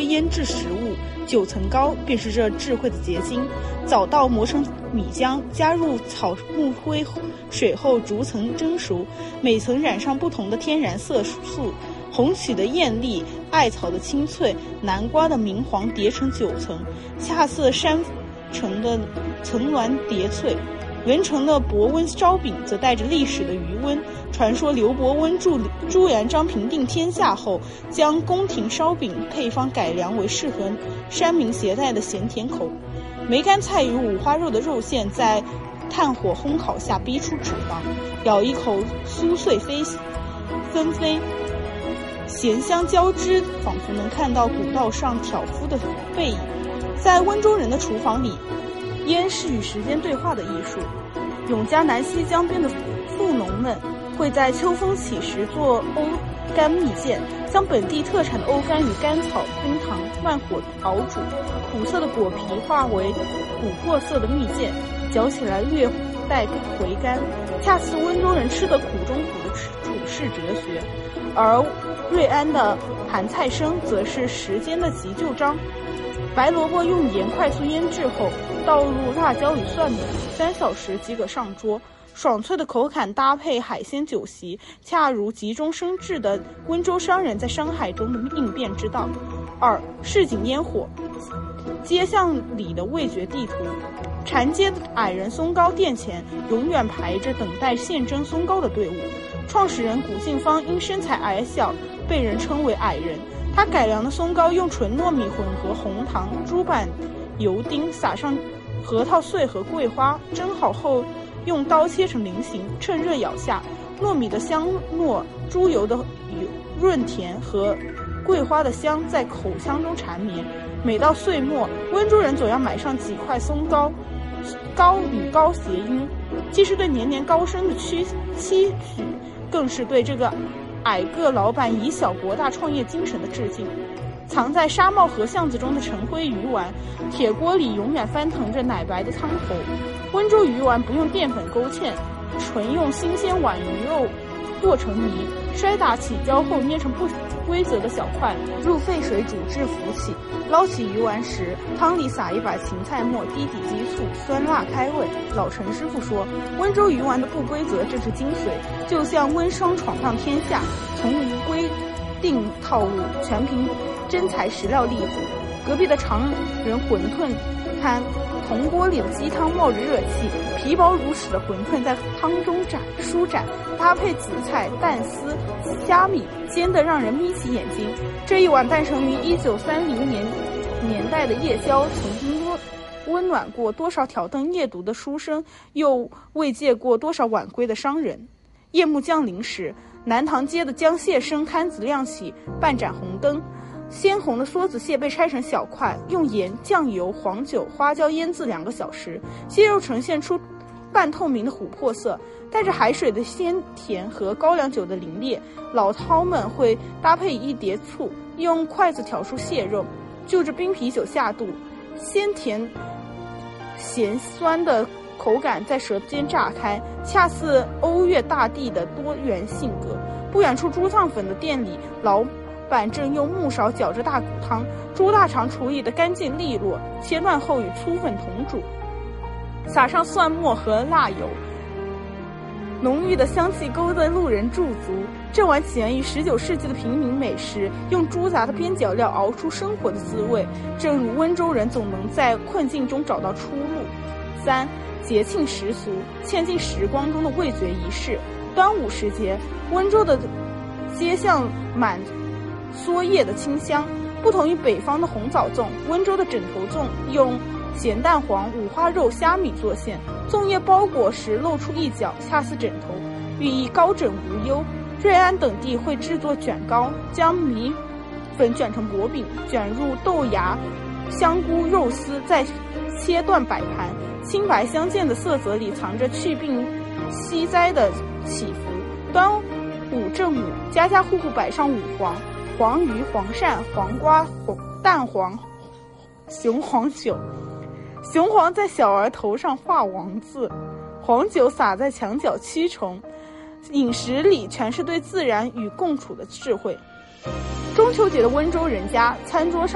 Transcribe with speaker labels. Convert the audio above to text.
Speaker 1: 腌制食物，9层糕便是这智慧的结晶。早稻磨成米浆，加入草木灰水后逐层蒸熟，每层染上不同的天然色素，红曲的艳丽，艾草的清脆，南瓜的明黄叠成9层，恰似山城的层峦叠翠。文成的伯温烧饼则带着历史的余温。传说刘伯温助朱元璋平定天下后，将宫廷烧饼配方改良为适合山民携带的咸甜口。梅干菜与五花肉的肉馅在炭火烘烤下逼出脂肪，咬一口酥碎纷飞，咸香交织，仿佛能看到古道上挑夫的背影。在温州人的厨房里，腌是与时间对话的艺术。永嘉南溪江边的富农们会在秋风起时做欧干蜜饯，将本地特产的欧干与甘草、冰糖慢火熬煮，苦涩的果皮化为琥珀色的蜜饯，嚼起来略带回甘，恰似温州人吃得苦中苦的处世哲学。而瑞安的盘菜生则是时间的急救章。白萝卜用盐快速腌制后，倒入辣椒与蒜米，3小时即可上桌。爽脆的口感搭配海鲜酒席，恰如急中生智的温州商人在商海中的应变之道。2. 市井烟火，街巷里的味觉地图。缠街的矮人松糕店前永远排着等待现蒸松糕的队伍。创始人古晋方因身材矮小，被人称为矮人。他改良的松糕用纯糯米混合红糖、猪板油丁，撒上核桃碎和桂花，蒸好后用刀切成菱形，趁热咬下。糯米的香糯，猪油的润甜和桂花的香在口腔中缠绵。每到岁末，温州人总要买上几块松糕，糕与糕谐音，既是对年年高升的期许，更是对这个矮个老板以小博大创业精神的致敬。藏在沙帽河巷子中的晨辉鱼丸，铁锅里永远翻腾着奶白的汤头。温州鱼丸不用淀粉勾芡，纯用新鲜皖鱼肉剁成泥，摔打起胶后捏成不规则的小块，入沸水煮至浮起。捞起鱼丸时，汤里撒一把芹菜末，滴滴鸡醋，酸辣开胃。老陈师傅说，温州鱼丸的不规则正是精髓，就像温商闯荡天下，从无规定套路，全凭真材实料立足。隔壁的常人馄饨摊，铜锅里的鸡汤冒着热气，皮薄如屎的馄饨在汤中舒展，搭配紫菜、蛋丝、虾米，煎得让人眯起眼睛。这一碗诞生于1930年代的夜宵，曾经温暖过多少挑灯夜读的书生，又慰藉过多少晚归的商人。夜幕降临时，南塘街的江蟹生摊子亮起半盏红灯，鲜红的梭子蟹被拆成小块，用盐、酱油、黄酒、花椒腌制2个小时，蟹肉呈现出半透明的琥珀色，带着海水的鲜甜和高粱酒的凛冽。老饕们会搭配一碟醋，用筷子挑出蟹肉，就着冰啤酒下肚，鲜甜咸酸的口感在舌尖炸开，恰似欧越大地的多元性格。不远处猪肠粉的店里，老板正用木勺搅着大骨汤，猪大肠处理得干净利落，切断后与粗粉同煮，撒上蒜末和辣油，浓郁的香气勾得路人驻足。这碗起源于19世纪的平民美食，用猪杂的边角料熬出生活的滋味，正如温州人总能在困境中找到出路。3. 节庆习俗，嵌进时光中的味觉仪式。端午时节，温州的街巷满蓑叶的清香，不同于北方的红枣粽，温州的枕头粽用咸蛋黄、五花肉、虾米做馅，粽叶包裹时露出一角，恰似枕头，寓意高枕无忧。瑞安等地会制作卷糕，将米粉卷成薄饼，卷入豆芽、香菇、肉丝，再切断摆盘。青白相间的色泽里藏着祛病息灾的祈福。端午正午，家家户户摆上五黄：黄鱼、黄鳝、黄瓜、蛋黄、雄黄酒。雄黄在小儿头上画王字，黄酒洒在墙角7重。饮食里全是对自然与共处的智慧。中秋节的温州人家，餐桌上